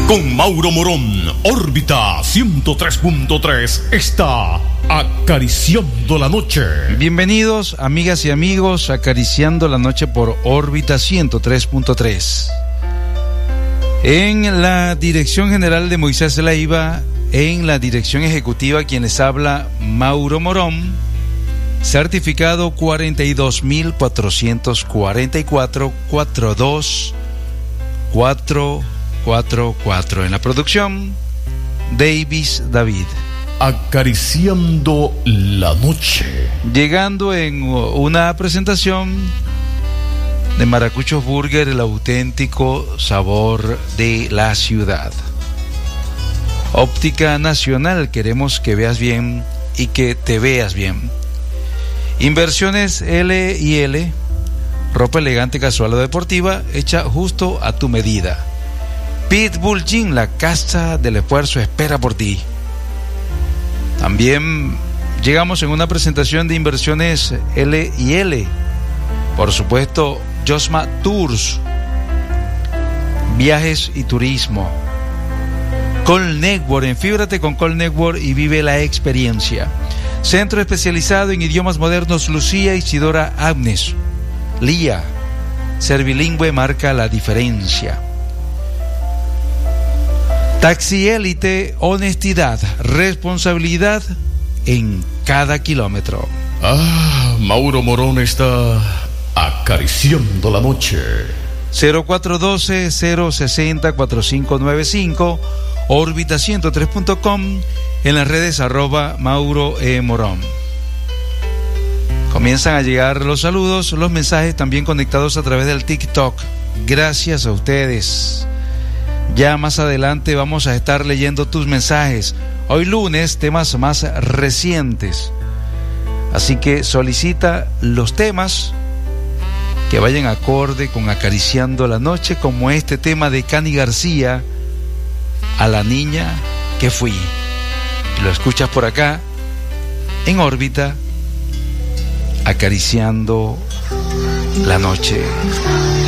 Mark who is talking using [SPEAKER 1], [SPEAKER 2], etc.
[SPEAKER 1] Con Mauro Morón, órbita 103.3 está acariciando la noche.
[SPEAKER 2] Bienvenidos, amigas y amigos, acariciando la noche por órbita 103.3. En la dirección general de Moisés Leiva, en la dirección ejecutiva, quien les habla, Mauro Morón, certificado 42.444-42444. En la producción, Davis David.
[SPEAKER 1] Acariciando la noche.
[SPEAKER 2] Llegando en una presentación de Maracuchos Burger, el auténtico sabor de la ciudad. Óptica Nacional, queremos que veas bien y que te veas bien. Inversiones L&L, ropa elegante, casual o deportiva, hecha justo a tu medida. Pitbull Gym, la casa del esfuerzo espera por ti. También llegamos en una presentación de Inversiones L&L. Por supuesto, Josma Tours, viajes y turismo. Call Network, enfíbrate con Call Network y vive la experiencia. Centro especializado en idiomas modernos Lucía Isidora Agnes. Lía, ser bilingüe marca la diferencia. Taxi Élite, honestidad, responsabilidad en cada kilómetro.
[SPEAKER 1] Mauro Morón está acariciando la noche.
[SPEAKER 2] 0412-060-4595, órbita103.com, en las redes @Mauro E. Morón. Comienzan a llegar los saludos, los mensajes también conectados a través del TikTok. Gracias a ustedes. Ya más adelante vamos a estar leyendo tus mensajes. Hoy lunes, temas más recientes. Así que solicita los temas que vayan acorde con Acariciando la Noche, como este tema de Cani García, A la niña que fui. Y lo escuchas por acá, en órbita, Acariciando la Noche.